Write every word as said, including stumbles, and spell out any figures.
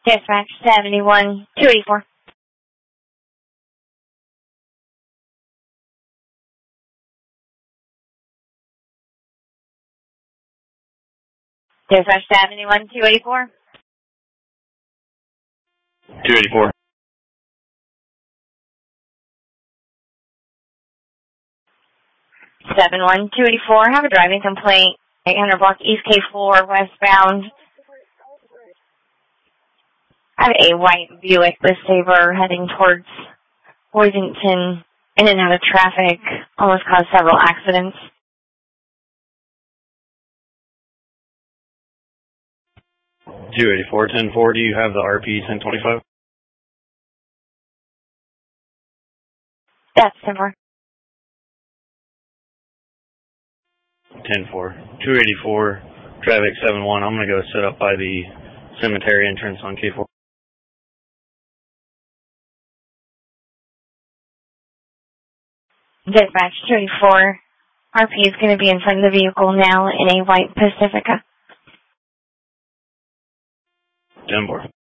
Dispatch seventy-one two eighty-four. Dispatch seventy-one two eighty-four. two eighty-four. seven one two eighty-four. Have a driving complaint. eight hundred block East K four westbound. I have a white Buick LeSabre heading towards Worthington, in and out of traffic. Almost caused several accidents. two eighty-four, ten four, do you have the R P ten twenty-five? That's ten four. ten four. two eighty-four, traffic seven one. I'm going to go sit up by the cemetery entrance on K four. Dispatch two eighty-four. R P is going to be in front of the vehicle now in a white Pacifica. ten four.